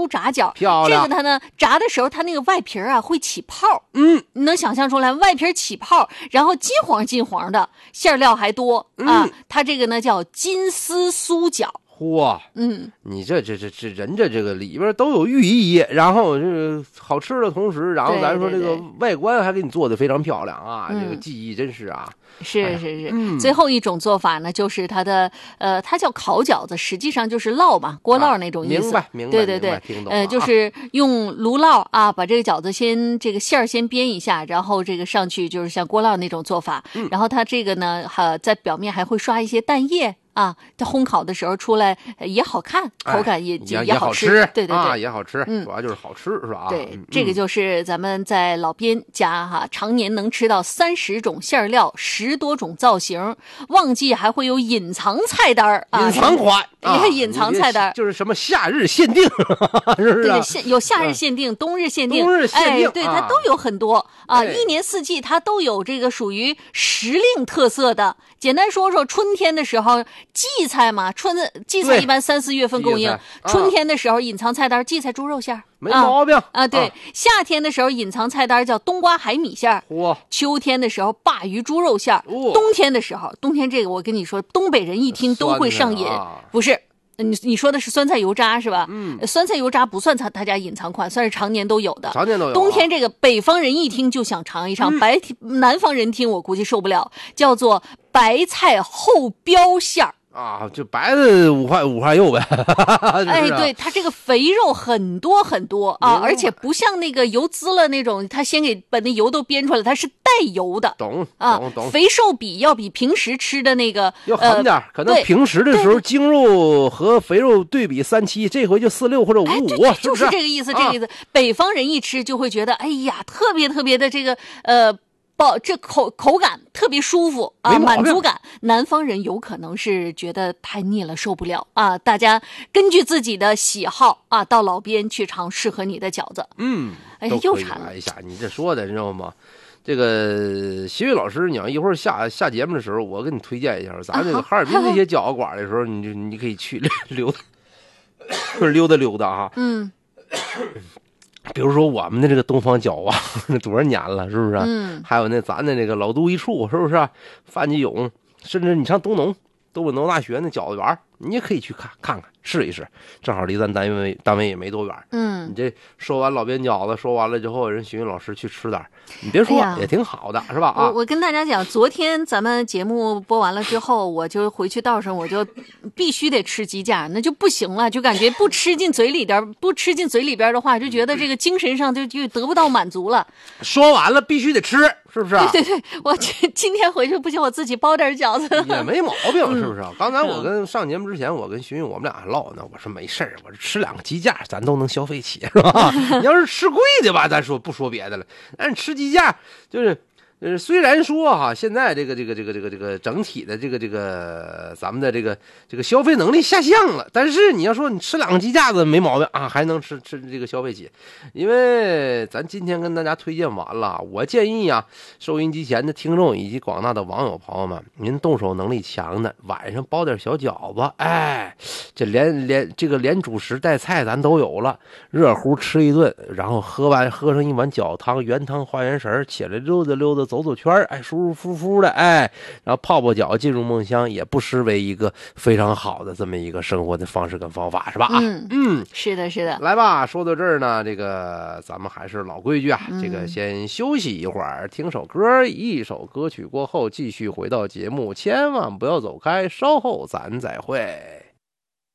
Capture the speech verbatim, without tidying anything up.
酥炸饺， 漂亮。 这个它呢炸的时候，它那个外皮啊会起泡， 嗯， 你能想象出来，外皮起泡，然后金黄金黄的，馅料还多、 嗯、 啊。它这个呢叫金丝酥饺。 嚯， 嗯， 你这这这这人这这个里边都有寓意，然后这个好吃的同时，然后咱说这个外观还给你做的非常漂亮啊， 嗯、 这个技艺真是啊。 是是是、 嗯， 最后一种做法呢，就是它的呃，它叫烤饺子，实际上就是烙嘛，锅烙那种意思。 啊、明白明白， 对对对， 听懂、 啊、呃，就是用炉烙啊，把这个饺子先这个馅儿先煸一下，然后这个上去就是像锅烙那种做法。 嗯、 然后它这个呢，哈，在表面还会刷一些蛋液。啊，它烘烤的时候出来也好看，口感也、 哎、 也好吃，对对对， 啊，也好吃， 嗯， 主要就是好吃是吧？ 对、 嗯， 这个就是咱们在老边家哈，常年能吃到三十种馅料，十多种造型，旺季还会有隐藏菜单啊， 隐藏款，啊、 隐藏菜单就是什么夏日限定，是不是、啊？ 对，有夏日限定、嗯、冬日限定， 冬日限定， 哎，对，它都有很多啊，一年四季它都有这个属于时令特色的。简单说说，春天的时候荠菜嘛，春荠菜一般三四月份供应， 啊、 春天的时候隐藏菜单荠菜猪肉馅儿， 没毛病啊, 啊。对、 啊， 夏天的时候隐藏菜单叫冬瓜海米馅儿，秋天的时候鲅鱼猪肉馅儿，冬天的时候，冬天这个我跟你说，东北人一听都会上瘾， 啊、 不是。你你说的是酸菜油渣是吧？ 嗯， 酸菜油渣不算他他家隐藏款，算是常年都有的。 常年都有、啊。 冬天这个北方人一听就想尝一尝， 嗯、 白南方人听我估计受不了，叫做白菜后标馅儿。 啊，就白的五花五花肉呗。 哎，对，它这个肥肉很多很多啊，而且不像那个油滋了那种，它先给把那油都煸出来，它是带油的。 懂啊， 懂懂。 肥瘦比要比平时吃的那个要狠点、呃，可能平时的时候精肉和肥肉对比三七，这回就四六或者五五、 哎，对，就是这个意思，这个意思。啊、北方人一吃就会觉得，哎呀，特别特别的这个呃。爆这口口感特别舒服啊，满足感。南方人有可能是觉得太腻了，受不了啊。大家根据自己的喜好啊，到老边去尝适合你的饺子。 嗯， 哎呀，又馋了。 哎呀，你这说的你知道吗？这个徐伟老师，你要一会儿下下节目的时候，我给你推荐一下，咱这个哈尔滨那些饺子馆的时候，你就你可以去溜达溜达溜达啊。 嗯。 比如说我们的这个东方饺啊，多少年了，是不是？ 嗯。 还有那咱的那个老都一处，是不是？范继勇，甚至你上东农东北农大学那饺子园，你也可以去看看看，试一试。正好离咱单位单位也没多远。 嗯。 你这说完老边饺子，说完了之后，人徐云老师去吃点，你别说、哎、也挺好的，是吧？啊， 我我跟大家讲，昨天咱们节目播完了之后，我就回去道上，我就必须得吃鸡架，那就不行了，就感觉不吃进嘴里边，不吃进嘴里边的话，就觉得这个精神上就就得不到满足了。 说完了必须得吃，是不是？ 对对对，我今天回去不行，我自己包点饺子也没毛病，是不是？ 嗯、 刚才我跟上节目之前，我跟徐云我们俩还唠呢，我说没事儿，我说吃两个鸡架咱都能消费起，是吧？你要是吃贵的吧，咱说不说别的了，但是吃鸡架就是呃，虽然说哈，现在这个这个这个这个这个整体的这个这个咱们的这个这个消费能力下降了，但是你要说你吃两个鸡架子没毛病啊，还能吃吃这个消费起。因为咱今天跟大家推荐完了，我建议啊，收音机前的听众以及广大的网友朋友们，您动手能力强的，晚上包点小饺子，哎，这连连这个连主食带菜咱都有了，热乎吃一顿，然后喝完喝上一碗饺汤，原汤化原食，起来溜达溜达。走走圈，哎，舒舒服服的，哎，然后泡泡脚进入梦乡，也不失为一个非常好的这么一个生活的方式跟方法，是吧？ 嗯嗯，是的，是的。 来吧，说到这儿呢，这个咱们还是老规矩啊， 嗯、 这个先休息一会儿，听首歌，一首歌曲过后继续回到节目，千万不要走开，稍后咱再会。